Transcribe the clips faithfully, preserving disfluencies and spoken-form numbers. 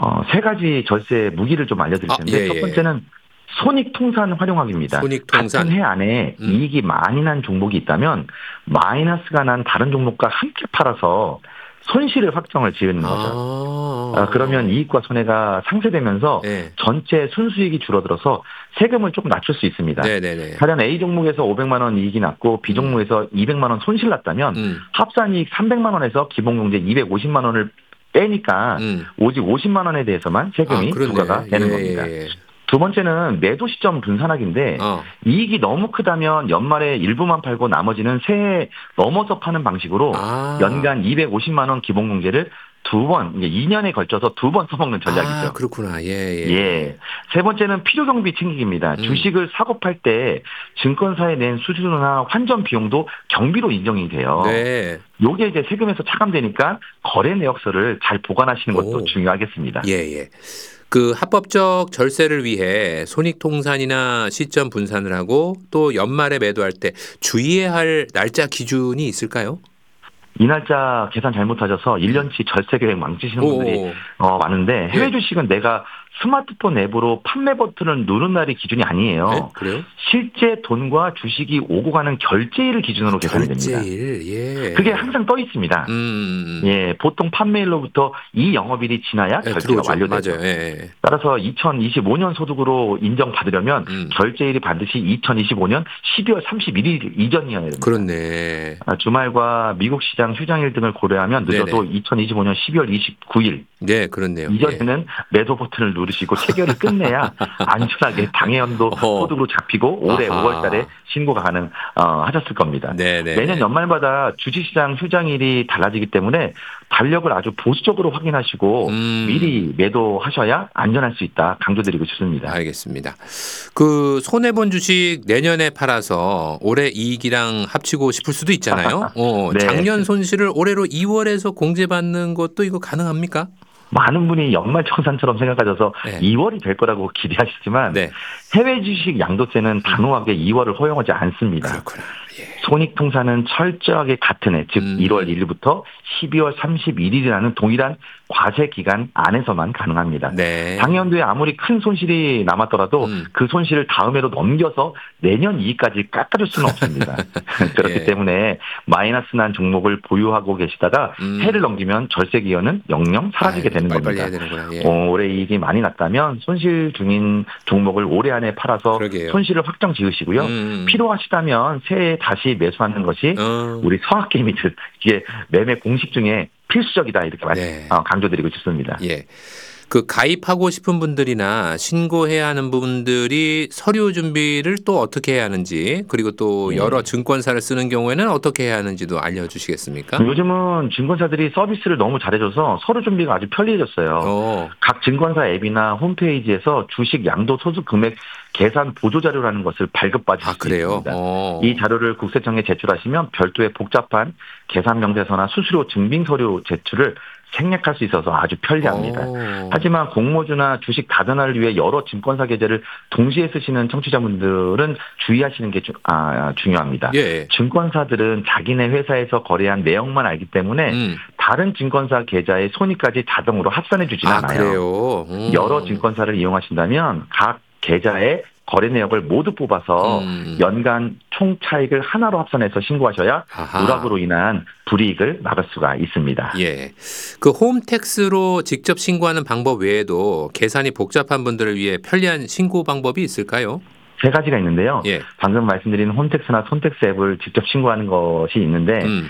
어, 세 가지 절세 무기를 좀 알려드릴 아, 텐데 예, 첫 예. 번째는 손익통산 활용하기입니다. 손익통산. 같은 해 안에 음. 이익이 많이 난 종목이 있다면 마이너스가 난 다른 종목과 함께 팔아서 손실을 확정을 지으는 거죠. 아, 그러면 아. 이익과 손해가 상쇄되면서 예. 전체 순수익이 줄어들어서 세금을 조금 낮출 수 있습니다. 네네네. 가령 A 종목에서 오백만 원 이익이 났고 B 음. 종목에서 이백만 원 손실 났다면 음. 합산이익 삼백만 원에서 기본공제 이백오십만 원을 빼니까 음. 오직 오십만 원에 대해서만 아, 세금이 그렇네. 부과가 되는 예, 겁니다. 예, 예. 두 번째는 매도 시점 분산하기인데 어. 이익이 너무 크다면 연말에 일부만 팔고 나머지는 새해 넘어서 파는 방식으로 아. 연간 이백오십만 원 기본공제를 두 번, 이제 이 년에 걸쳐서 두 번 써먹는 전략이죠. 아, 그렇구나. 예, 예. 예. 세 번째는 필요경비 챙기기입니다. 음. 주식을 사고 팔 때 증권사에 낸 수수료나 환전 비용도 경비로 인정이 돼요. 네. 요게 이제 세금에서 차감되니까 거래 내역서를 잘 보관하시는 것도 오. 중요하겠습니다. 예, 예. 그 합법적 절세를 위해 손익통산이나 시점 분산을 하고 또 연말에 매도할 때 주의해야 할 날짜 기준이 있을까요? 이 날짜 계산 잘못하셔서 일 년치 절세 계획 망치시는 분들이 오. 어, 많은데 해외 예. 주식은 내가 스마트폰 앱으로 판매 버튼을 누른 날이 기준이 예? 아니에요. 그래요? 실제 돈과 주식이 오고 가는 결제일을 기준으로 계산이 됩니다. 결제일. 예. 그게 항상 떠 있습니다. 음. 예, 보통 판매일로부터 이 영업일이 지나야 예, 결제가 들어오죠. 완료되죠. 맞아요. 예, 예. 따라서 이천이십오 년 소득으로 인정받으려면 음. 결제일이 반드시 이천이십오 년 십이월 삼십일 일 이전이어야 됩니다. 그렇네. 아, 주말과 미국 시장 휴장일 등을 고려하면 늦어도 네네. 이천이십오 년 십이월 이십구 일 네, 그렇네요. 예. 이전에는 매도 버튼을 누르시고 체결을 끝내야 안전하게 당해연도 어허. 소득으로 잡히고 올해 아하. 오월 달에 신고가 가능 어, 하셨을 겁니다. 네네. 매년 연말마다 주식시장 휴장일이 달라지기 때문에 달력을 아주 보수적으로 확인하시고 음. 미리 매도하셔야 안전할 수 있다 강조드리고 싶습니다. 알겠습니다. 그 손해본 주식 내년에 팔아서 올해 이익이랑 합치고 싶을 수도 있잖아요. 어, 네. 작년 손실을 올해로 이월에서 공제받는 것도 이거 가능합니까? 많은 분이 연말정산처럼 생각하셔서 네. 이월이 될 거라고 기대하시지만 네. 해외 주식 양도세는 단호하게 이월을 허용하지 않습니다. 그렇구나. 예. 손익통산은 철저하게 같은 해, 즉 음. 일월 일 일부터 십이월 삼십일 일이라는 동일한 과세 기간 안에서만 가능합니다. 네. 당연도에 아무리 큰 손실이 남았더라도 음. 그 손실을 다음 해로 넘겨서 내년 이익까지 깎아줄 수는 없습니다. 그렇기 예. 때문에 마이너스 난 종목을 보유하고 계시다가 음. 해를 넘기면 절세 기여는 영영 사라지게 아유, 되는 빨리빨리 겁니다. 해야 되는구나. 예. 어, 올해 이익이 많이 났다면 손실 중인 종목을 올해 안에 팔아서 그러게요. 손실을 확정 지으시고요. 음. 필요하시다면 새해에 다시 매수하는 것이 어. 우리 성악개미들 이게 매매 공식 중에 필수적이다 이렇게 말- 네. 어, 강조드리고 싶습니다. 예. 그 가입하고 싶은 분들이나 신고해야 하는 분들이 서류 준비를 또 어떻게 해야 하는지 그리고 또 예. 여러 증권사를 쓰는 경우에는 어떻게 해야 하는지도 알려주시겠습니까? 요즘은 증권사들이 서비스를 너무 잘해줘서 서류 준비가 아주 편리해졌어요. 어. 각 증권사 앱이나 홈페이지에서 주식 양도 소득 금액 계산 보조 자료라는 것을 발급받을 아, 수 그래요? 있습니다. 어. 이 자료를 국세청에 제출하시면 별도의 복잡한 계산 명세서나 수수료 증빙 서류 제출을 생략할 수 있어서 아주 편리합니다. 어. 하지만 공모주나 주식 다변화를 위해 여러 증권사 계좌를 동시에 쓰시는 청취자분들은 주의하시는 게 주, 아, 중요합니다. 예. 증권사들은 자기네 회사에서 거래한 내역만 알기 때문에 음. 다른 증권사 계좌의 손익까지 자동으로 합산해 주진 아, 않아요. 그래요? 음. 여러 증권사를 이용하신다면 각 계좌의 거래 내역을 모두 뽑아서 음. 연간 총 차익을 하나로 합산해서 신고하셔야 아하. 누락으로 인한 불이익을 막을 수가 있습니다. 예. 그 홈택스로 직접 신고하는 방법 외에도 계산이 복잡한 분들을 위해 편리한 신고 방법이 있을까요? 세 가지가 있는데요. 예. 방금 말씀드린 홈택스나 손택스 앱을 직접 신고하는 것이 있는데 음.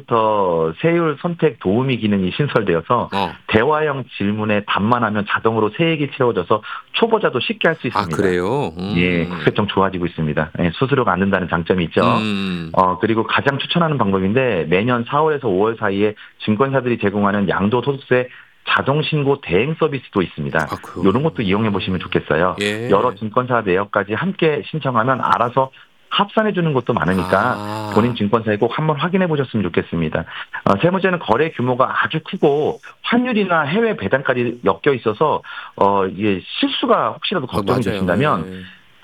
올해부터 세율 선택 도우미 기능이 신설되어서 어. 대화형 질문에 답만 하면 자동으로 세액이 채워져서 초보자도 쉽게 할 수 아, 있습니다. 그래요? 음. 예, 국세청 좋아지고 있습니다. 예, 수수료가 안 든다는 장점이 있죠. 음. 어, 그리고 가장 추천하는 방법인데 매년 사월에서 오월 사이에 증권사들이 제공하는 양도소득세 자동신고 대행 서비스도 있습니다. 아, 그- 이런 것도 이용해 보시면 좋겠어요. 예. 여러 증권사 내역까지 함께 신청하면 알아서 합산해 주는 것도 많으니까 아. 본인 증권사에 꼭 한번 확인해 보셨으면 좋겠습니다. 어, 세 번째는 거래 규모가 아주 크고 환율이나 해외 배당까지 엮여 있어서 어, 이게 실수가 혹시라도 걱정이 어, 맞아요. 되신다면 예.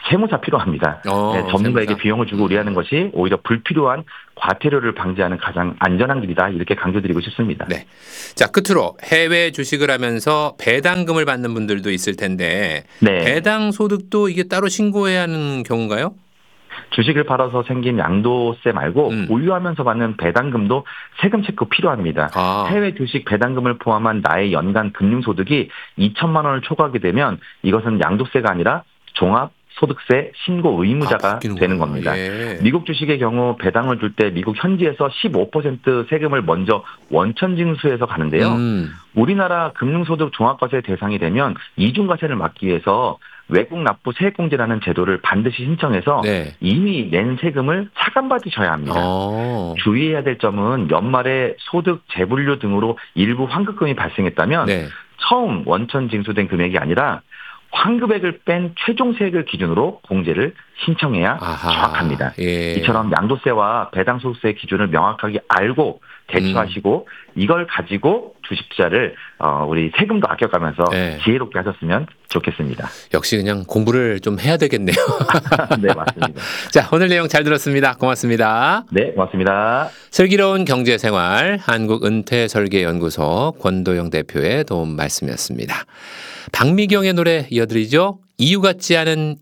세무사 필요합니다. 어, 네, 전문가에게 세무사. 비용을 주고 의뢰하는 것이 오히려 불필요한 과태료를 방지하는 가장 안전한 길이다. 이렇게 강조드리고 싶습니다. 네. 자, 끝으로 해외 주식을 하면서 배당금을 받는 분들도 있을 텐데 네. 배당 소득도 이게 따로 신고해야 하는 경우인가요? 주식을 팔아서 생긴 양도세 말고 음. 보유하면서 받는 배당금도 세금 체크 필요합니다. 아. 해외 주식 배당금을 포함한 나의 연간 금융소득이 이천만 원을 초과하게 되면 이것은 양도세가 아니라 종합소득세 신고 의무자가 아, 바뀌는구나. 되는 겁니다. 예. 미국 주식의 경우 배당을 줄 때 미국 현지에서 십오 퍼센트 세금을 먼저 원천징수해서 가는데요. 음. 우리나라 금융소득 종합과세 대상이 되면 이중과세를 막기 위해서 외국 납부 세액공제라는 제도를 반드시 신청해서 네. 이미 낸 세금을 차감받으셔야 합니다. 어. 주의해야 될 점은 연말에 소득, 재분류 등으로 일부 환급금이 발생했다면 네. 처음 원천 징수된 금액이 아니라 환급액을 뺀 최종 세액을 기준으로 공제를 신청해야 아하. 정확합니다. 예. 이처럼 양도세와 배당소득세 기준을 명확하게 알고 대처하시고 음. 이걸 가지고 주식 투자를 어, 우리 세금도 아껴가면서 네. 지혜롭게 하셨으면 좋겠습니다. 역시 그냥 공부를 좀 해야 되겠네요. 네, 맞습니다. 자, 오늘 내용 잘 들었습니다. 고맙습니다. 네, 고맙습니다. 슬기로운 경제생활 한국은퇴설계연구소 권도영 대표의 도움 말씀이었습니다. 박미경의 노래 이어드리죠. 이유 같지 않은